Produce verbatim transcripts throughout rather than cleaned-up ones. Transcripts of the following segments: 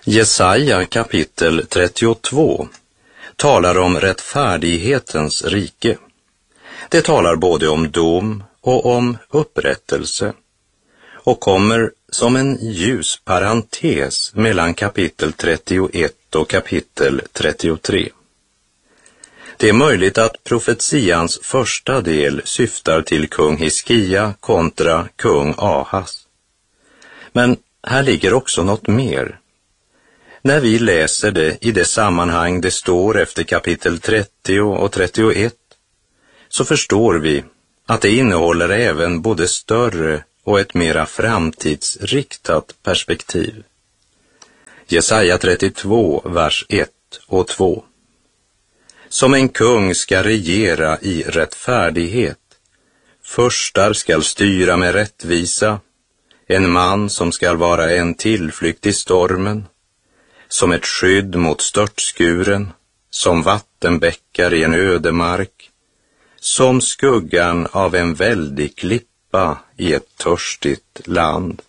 Jesaja kapitel trettiotvå talar om rättfärdighetens rike. Det talar både om dom och om upprättelse och kommer som en ljus parentes mellan kapitel trettioett och kapitel trettiotre. Det är möjligt att profetians första del syftar till kung Hiskia kontra kung Ahas. Men här ligger också något mer. När vi läser det i det sammanhang det står efter kapitel trettio och trettioett så förstår vi att det innehåller även både större och ett mera framtidsriktat perspektiv. Jesaja trettiotvå, vers ett och två. Som en kung ska regera i rättfärdighet, förstar skall styra med rättvisa, en man som skall vara en tillflykt i stormen, som ett skydd mot störtskuren, som vattenbäckar i en ödemark, som skuggan av en väldig klippa i ett törstigt land.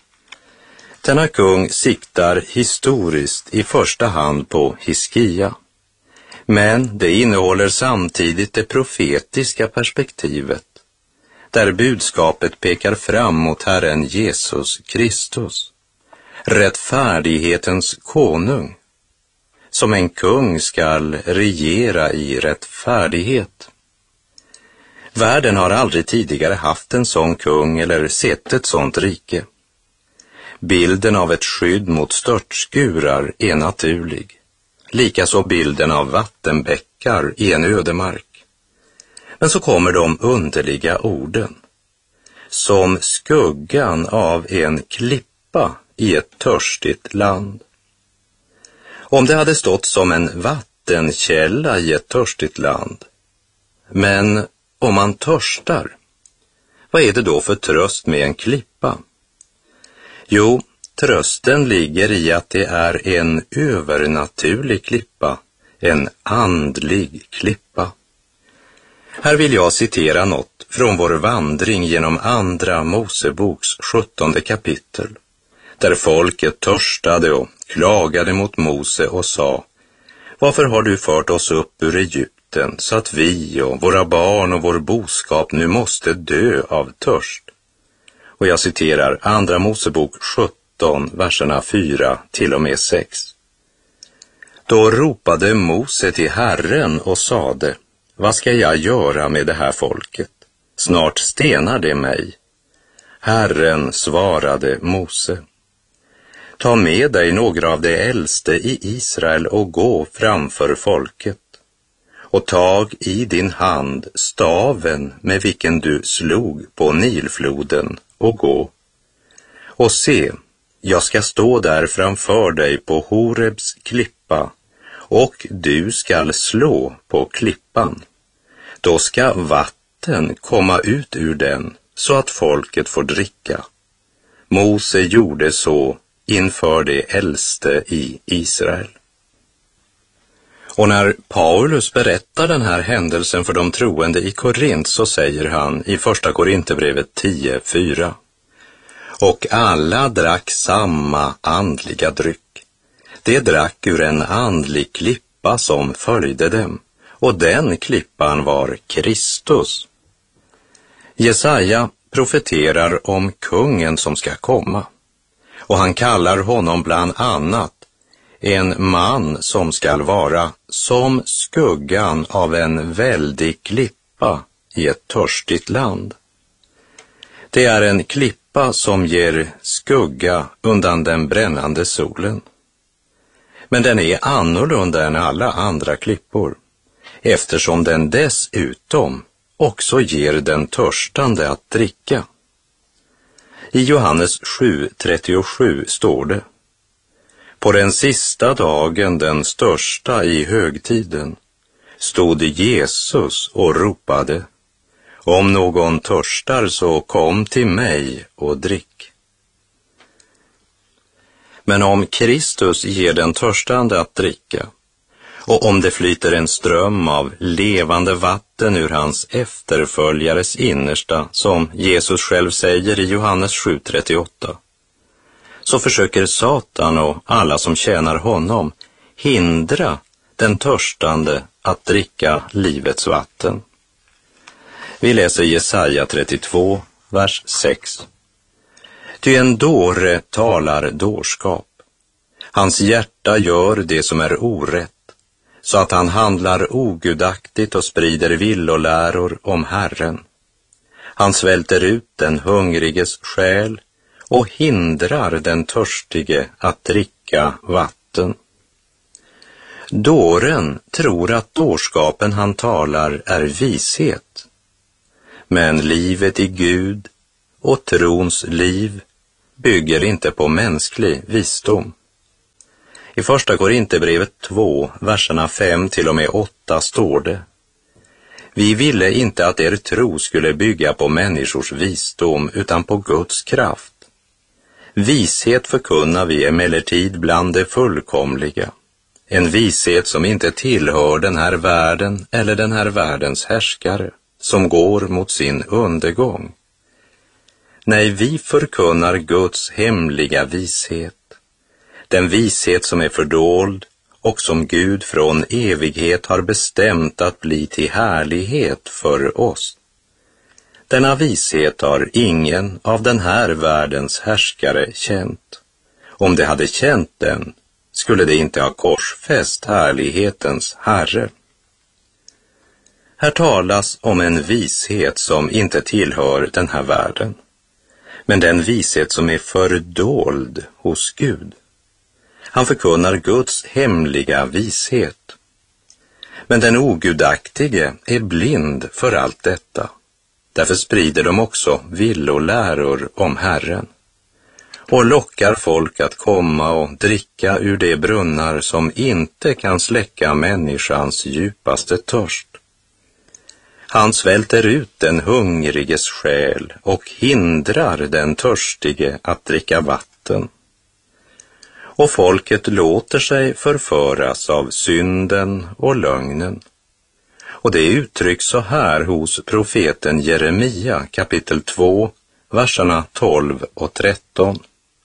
Denna kung siktar historiskt i första hand på Hiskia, men det innehåller samtidigt det profetiska perspektivet, där budskapet pekar fram mot Herren Jesus Kristus, rättfärdighetens konung. Som en kung skall regera i rättfärdighet. Världen har aldrig tidigare haft en sån kung eller sett ett sånt rike. Bilden av ett skydd mot störtskurar är naturlig. Likaså bilden av vattenbäckar i en ödemark. Men så kommer de underliga orden. Som skuggan av en klippa i ett törstigt land. Om det hade stått som en vattenkälla i ett törstigt land. Men om man törstar, vad är det då för tröst med en klippa? Jo, trösten ligger i att det är en övernaturlig klippa, en andlig klippa. Här vill jag citera något från vår vandring genom andra Moseboks sjuttonde kapitel, där folket törstade och klagade mot Mose och sa: varför har du fört oss upp ur Egypten så att vi och våra barn och vår boskap nu måste dö av törst? Och jag citerar andra Mosebok sjutton, verserna fyra till och med sex. Då ropade Mose till Herren och sade: vad ska jag göra med det här folket? Snart stenar det mig. Herren svarade Mose: ta med dig några av de äldste i Israel och gå framför folket. Och tag i din hand staven med vilken du slog på Nilfloden och gå. Och se, jag ska stå där framför dig på Horebs klippa, och du skall slå på klippan. Då ska vatten komma ut ur den så att folket får dricka. Mose gjorde så inför de äldste i Israel. Och när Paulus berättar den här händelsen för de troende i Korint så säger han i första Korinthierbrevet tio fyra: och alla drack samma andliga dryck. De drack ur en andlig klippa som följde dem, och den klippan var Kristus. Jesaja profeterar om kungen som ska komma, och han kallar honom bland annat en man som skall vara som skuggan av en väldig klippa i ett törstigt land. Det är en klippa som ger skugga undan den brännande solen. Men den är annorlunda än alla andra klippor, eftersom den dessutom också ger den törstande att dricka. I Johannes sju trettiosju står det: på den sista dagen, den största i högtiden, stod Jesus och ropade: om någon törstar så kom till mig och drick. Men om Kristus ger den törstande att dricka, och om det flyter en ström av levande vatten ur hans efterföljares innersta, som Jesus själv säger i Johannes sju trettioåtta, så försöker Satan och alla som tjänar honom hindra den törstande att dricka livets vatten. Vi läser Jesaja trettiotvå, vers sex. Ty en dåre talar dårskap. Hans hjärta gör det som är orätt, så att han handlar ogudaktigt och sprider villoläror om Herren. Han svälter ut den hungriges själ och hindrar den törstige att dricka vatten. Dåren tror att dårskapen han talar är vishet. Men livet i Gud och trons liv bygger inte på mänsklig visdom. I första Korinthierbrevet två, verserna fem till och med åtta står det: Vi ville inte att er tro skulle bygga på människors visdom utan på Guds kraft. Vishet förkunnar vi emellertid bland det fullkomliga. En vishet som inte tillhör den här världen eller den här världens härskare, som går mot sin undergång. Nej, vi förkunnar Guds hemliga vishet. Den vishet som är fördold och som Gud från evighet har bestämt att bli till härlighet för oss. Denna vishet har ingen av den här världens härskare känt. Om de hade känt den, skulle de inte ha korsfäst härlighetens Herre. Här talas om en vishet som inte tillhör den här världen, men den vishet som är fördold hos Gud. Han förkunnar Guds hemliga vishet. Men den ogudaktige är blind för allt detta. Därför sprider de också villoläror om Herren och lockar folk att komma och dricka ur de brunnar som inte kan släcka människans djupaste törst. Han svälter ut den hungriges själ och hindrar den törstige att dricka vatten. Och folket låter sig förföras av synden och lögnen. Och det uttrycks så här hos profeten Jeremia kapitel två, verserna tolv och tretton.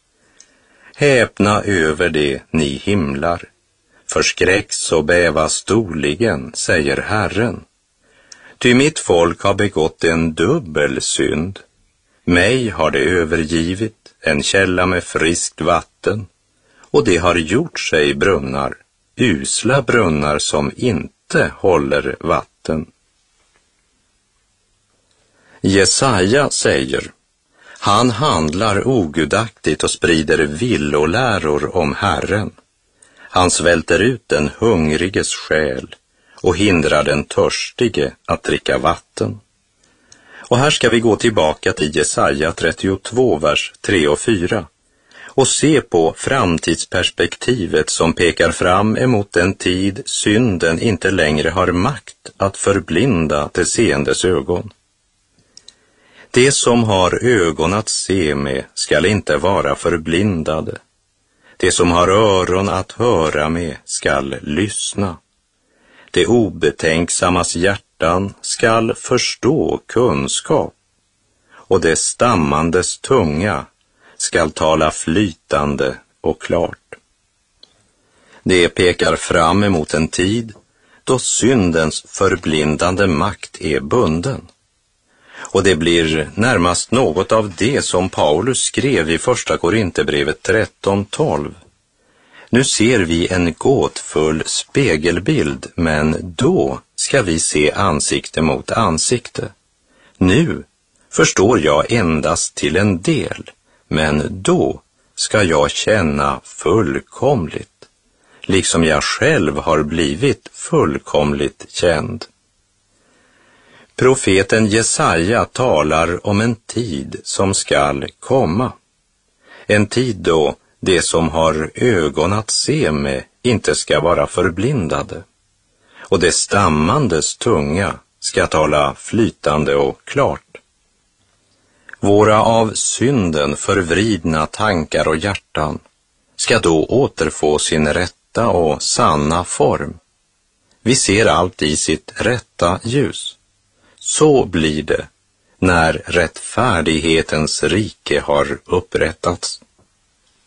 Häpna över det, ni himlar. Förskräcks och bäva storligen, säger Herren. Ty mitt folk har begått en dubbel synd. Mig har det övergivit, en källa med friskt vatten. Och det har gjort sig brunnar, usla brunnar som inte håller vatten. Jesaja säger: Han handlar ogudaktigt och sprider villoläror om Herren. Han svälter ut den hungriges själ och hindrar den törstige att dricka vatten. Och här ska vi gå tillbaka till Jesaja trettiotvå, vers tre och fyra. Och se på framtidsperspektivet som pekar fram emot den tid synden inte längre har makt att förblinda det seendes ögon. Det som har ögon att se med skall inte vara förblindade. Det som har öron att höra med skall lyssna. Det obetänksammas hjärtan skall förstå kunskap, och det stammandes tunga skall tala flytande och klart. Det pekar fram emot en tid då syndens förblindande makt är bunden. Och det blir närmast något av det som Paulus skrev i första Korinthierbrevet tretton tolv. Nu ser vi en gåtfull spegelbild, men då ska vi se ansikte mot ansikte. Nu förstår jag endast till en del, men då ska jag känna fullkomligt, liksom jag själv har blivit fullkomligt känd. Profeten Jesaja talar om en tid som skall komma. En tid då det som har ögon att se med inte ska vara förblindade, och det stammandes tunga ska tala flytande och klart. Våra av synden förvridna tankar och hjärtan ska då återfå sin rätta och sanna form. Vi ser allt i sitt rätta ljus. Så blir det när rättfärdighetens rike har upprättats.